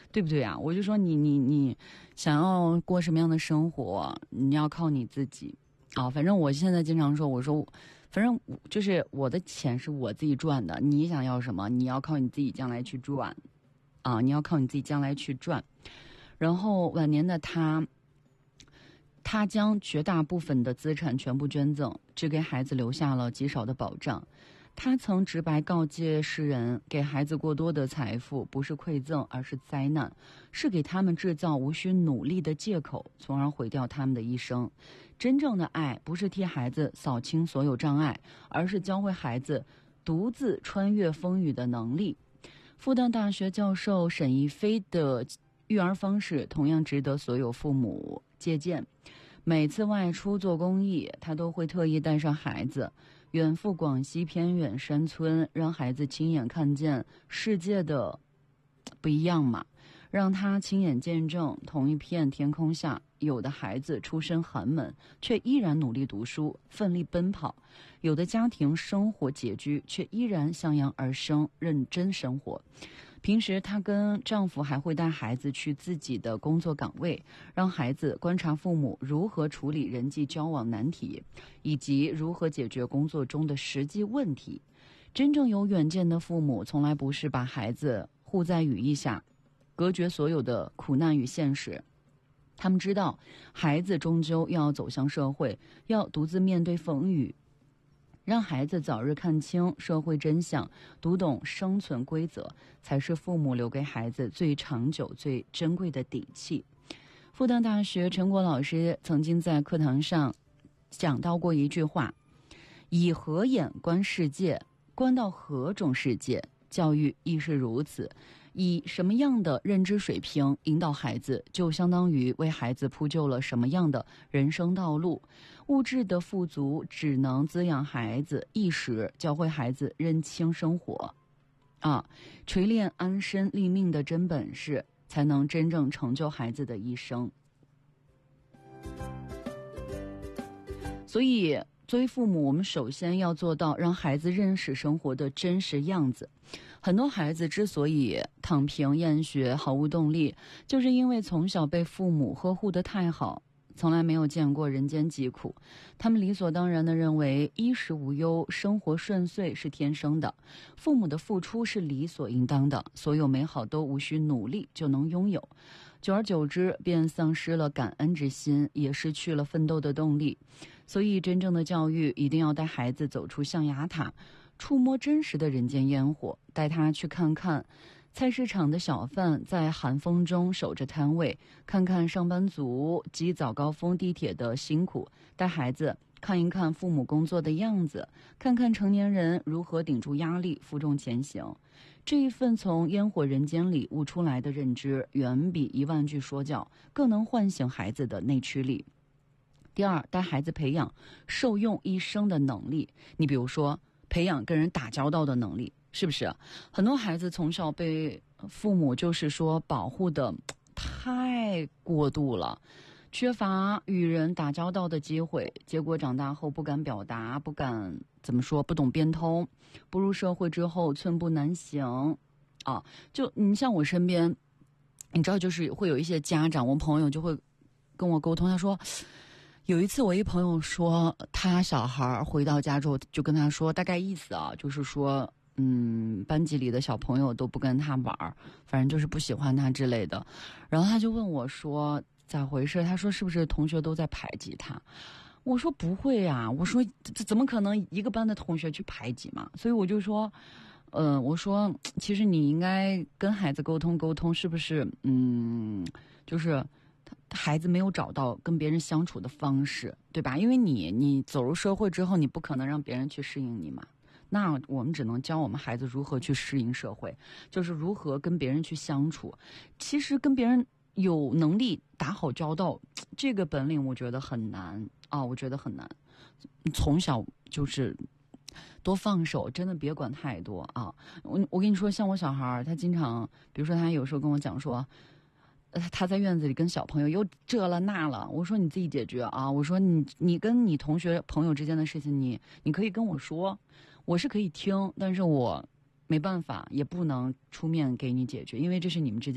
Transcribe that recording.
对不对啊？我就说你想要过什么样的生活，你要靠你自己啊。反正我现在经常说，我说反正就是我的钱是我自己赚的，你想要什么，你要靠你自己将来去赚啊，你要靠你自己将来去赚。然后晚年的他将绝大部分的资产全部捐赠，只给孩子留下了极少的保障。他曾直白告诫世人，给孩子过多的财富不是馈赠，而是灾难，是给他们制造无需努力的借口，从而毁掉他们的一生。真正的爱不是替孩子扫清所有障碍，而是教会孩子独自穿越风雨的能力。复旦大学教授沈一飞的育儿方式同样值得所有父母借鉴。每次外出做公益，他都会特意带上孩子远赴广西偏远山村，让孩子亲眼看见世界的不一样嘛，让他亲眼见证同一片天空下，有的孩子出身寒门，却依然努力读书，奋力奔跑；有的家庭生活拮据，却依然向阳而生，认真生活。平时她跟丈夫还会带孩子去自己的工作岗位，让孩子观察父母如何处理人际交往难题，以及如何解决工作中的实际问题。真正有远见的父母，从来不是把孩子护在羽翼下，隔绝所有的苦难与现实。他们知道，孩子终究要走向社会，要独自面对风雨。让孩子早日看清社会真相，读懂生存规则，才是父母留给孩子最长久、最珍贵的底气。复旦大学陈果老师曾经在课堂上讲到过一句话：以何眼观世界，观到何种世界，教育亦是如此。以什么样的认知水平引导孩子，就相当于为孩子铺就了什么样的人生道路。物质的富足只能滋养孩子一时，教会孩子认清生活锤炼安身立命的真本事，才能真正成就孩子的一生。所以作为父母，我们首先要做到让孩子认识生活的真实样子。很多孩子之所以躺平厌学毫无动力，就是因为从小被父母呵护得太好，从来没有见过人间疾苦。他们理所当然地认为衣食无忧，生活顺遂是天生的，父母的付出是理所应当的，所有美好都无需努力就能拥有。久而久之，便丧失了感恩之心，也失去了奋斗的动力。所以真正的教育一定要带孩子走出象牙塔，触摸真实的人间烟火，带他去看看菜市场的小贩在寒风中守着摊位，看看上班族挤早高峰地铁的辛苦，带孩子看一看父母工作的样子，看看成年人如何顶住压力负重前行。这一份从烟火人间里悟出来的认知，远比10000句说教更能唤醒孩子的内驱力。第二，带孩子培养受用一生的能力。你比如说培养跟人打交道的能力，是不是？很多孩子从小被父母就是说保护的太过度了，缺乏与人打交道的机会，结果长大后不敢表达，不敢不懂变通，步入社会之后寸步难行就你像我身边，你知道就是会有一些家长，我朋友就会跟我沟通，他说有一次我一朋友说他小孩回到家之后就跟他说，大概意思就是说班级里的小朋友都不跟他玩，反正就是不喜欢他之类的。然后他就问我说咋回事，他说是不是同学都在排挤他。我说不会啊，我说怎么可能一个班的同学去排挤嘛。所以我就说我说其实你应该跟孩子沟通沟通，是不是就是孩子没有找到跟别人相处的方式，对吧？因为你走入社会之后，你不可能让别人去适应你嘛，那我们只能教我们孩子如何去适应社会，就是如何跟别人去相处。其实跟别人有能力打好交道，这个本领我觉得很难我觉得很难。从小就是多放手，真的别管太多我跟你说，像我小孩，他经常比如说他有时候跟我讲说他在院子里跟小朋友又这了那了，我说你自己解决我说你跟你同学朋友之间的事情，你可以跟我说，我是可以听，但是我没办法，也不能出面给你解决，因为这是你们之间